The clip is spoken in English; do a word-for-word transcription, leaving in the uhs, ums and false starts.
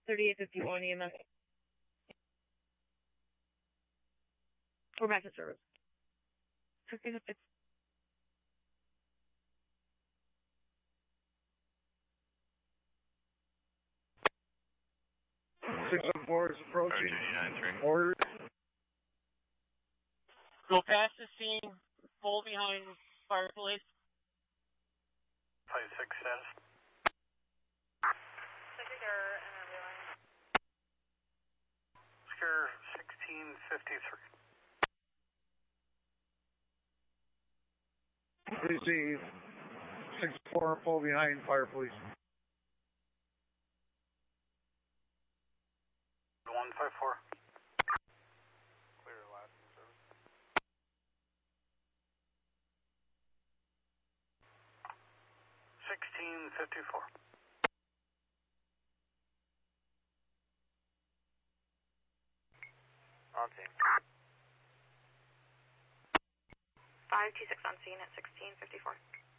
thirty-eight fifty-one E M S. We're back to service. six oh four is approaching. Order. Go past the scene, pull behind fireplace. Five six says. Secretary and ambulance. Scare sixteen fifty-three. Receive. six four, pull behind fire police. one five four. Clear last in service. sixteen fifty-four. On scene. five two six on scene at sixteen fifty-four.